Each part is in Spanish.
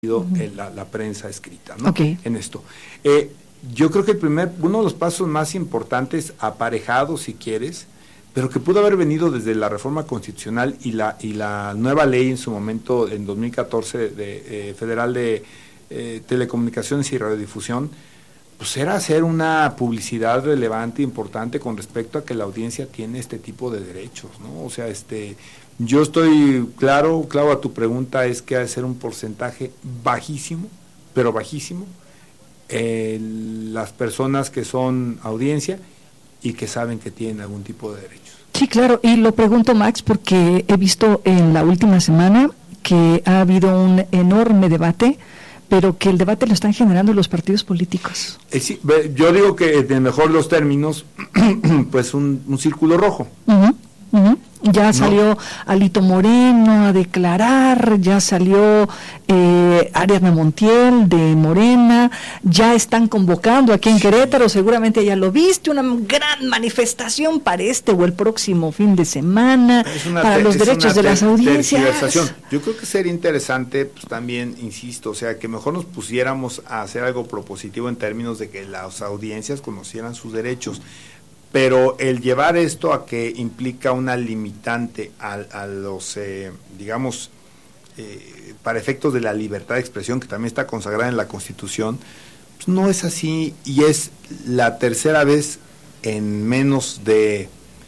la prensa escrita, ¿no? Okay. En esto. Yo creo que uno de los pasos más importantes, aparejados si quieres, pero que pudo haber venido desde la reforma constitucional y la nueva ley en su momento, en 2014, federal de telecomunicaciones y radiodifusión, pues era hacer una publicidad relevante, importante, con respecto a que la audiencia tiene este tipo de derechos, ¿no? O sea, yo estoy claro a tu pregunta, es que ha de ser un porcentaje bajísimo, pero bajísimo, las personas que son audiencia y que saben que tienen algún tipo de derechos. Sí, claro, y lo pregunto, Max, porque he visto en la última semana que ha habido un enorme debate, pero que el debate lo están generando los partidos políticos. Sí, yo digo que en mejor los términos, pues un círculo rojo. Ya salió Alito Moreno a declarar, ya salió Ariadna Montiel de Morena, ya están convocando aquí en Querétaro, seguramente ya lo viste, una gran manifestación para o el próximo fin de semana, para los derechos de las audiencias. Yo creo que sería interesante, pues también, insisto, o sea, que mejor nos pusiéramos a hacer algo propositivo en términos de que las audiencias conocieran sus derechos. Pero el llevar esto a que implica una limitante a los, digamos, para efectos de la libertad de expresión, que también está consagrada en la Constitución, pues no es así, y es la tercera vez en menos de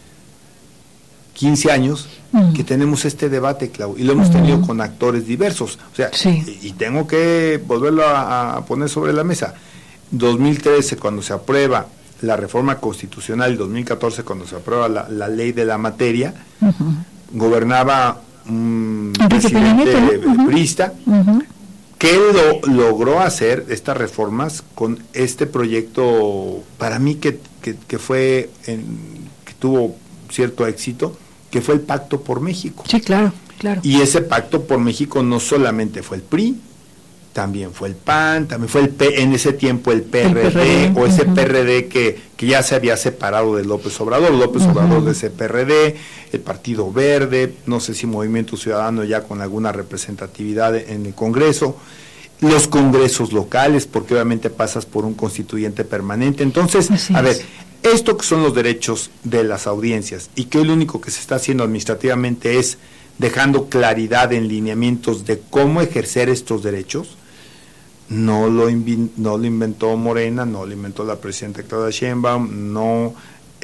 15 años que tenemos este debate, Clau, y lo hemos tenido con actores diversos. O sea, y tengo que volverlo a poner sobre la mesa. 2013, cuando se aprueba la reforma constitucional, y 2014 cuando se aprueba la ley de la materia, gobernaba un presidente priista, que logró hacer estas reformas con este proyecto, para mí que fue, que tuvo cierto éxito, que fue el Pacto por México. Sí, claro. Y ese Pacto por México no solamente fue el PRI, también fue el PAN, también fue en ese tiempo el PRD, o ese PRD que ya se había separado de López Obrador de ese PRD, el Partido Verde, no sé si Movimiento Ciudadano ya con alguna representatividad en el Congreso, los congresos locales, porque obviamente pasas por un constituyente permanente. Entonces, esto que son los derechos de las audiencias, y que lo único que se está haciendo administrativamente es dejando claridad en lineamientos de cómo ejercer estos derechos. No lo inventó Morena, no lo inventó la presidenta Claudia Sheinbaum,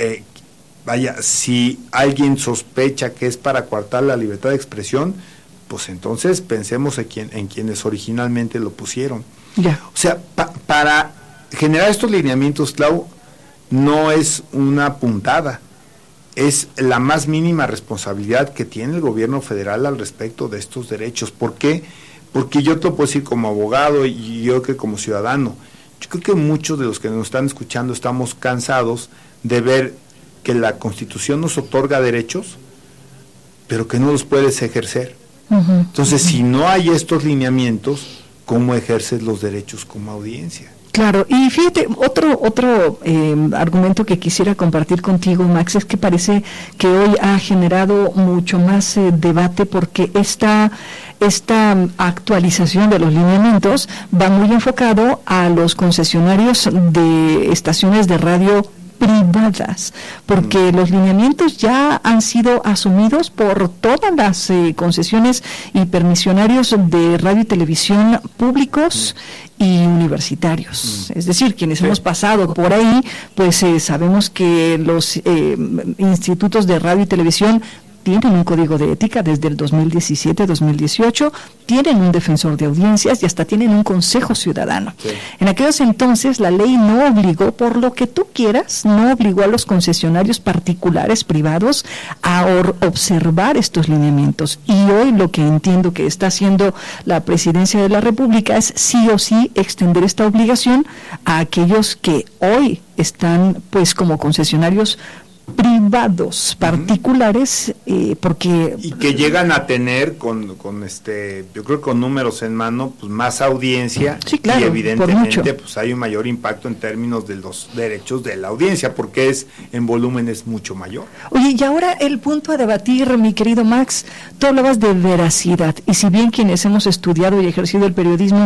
si alguien sospecha que es para coartar la libertad de expresión, pues entonces pensemos en quienes originalmente lo pusieron. O sea, para generar estos lineamientos, Clau, no es una puntada, es la más mínima responsabilidad que tiene el gobierno federal al respecto de estos derechos. ¿Por qué? Porque yo te lo puedo decir como abogado y yo que como ciudadano, yo creo que muchos de los que nos están escuchando estamos cansados de ver que la Constitución nos otorga derechos, pero que no los puedes ejercer. Entonces, si no hay estos lineamientos, ¿cómo ejerces los derechos como audiencia? Claro, y fíjate, otro argumento que quisiera compartir contigo, Max, es que parece que hoy ha generado mucho más debate, porque esta actualización de los lineamientos va muy enfocado a los concesionarios de estaciones de radio privadas, porque los lineamientos ya han sido asumidos por todas las concesiones y permisionarios de radio y televisión públicos y universitarios. Es decir, quienes hemos pasado por ahí, pues sabemos que los institutos de radio y televisión tienen un código de ética desde el 2017-2018, tienen un defensor de audiencias y hasta tienen un consejo ciudadano. En aquellos entonces la ley no obligó, por lo que tú quieras, no obligó a los concesionarios particulares, privados, a observar estos lineamientos. Y hoy lo que entiendo que está haciendo la Presidencia de la República es sí o sí extender esta obligación a aquellos que hoy están pues como concesionarios privados, particulares, porque... Y que llegan a tener yo creo que con números en mano, pues más audiencia, y evidentemente pues hay un mayor impacto en términos de los derechos de la audiencia, porque en volumen es mucho mayor. Oye, y ahora el punto a debatir, mi querido Max, tú hablabas de veracidad, y si bien quienes hemos estudiado y ejercido el periodismo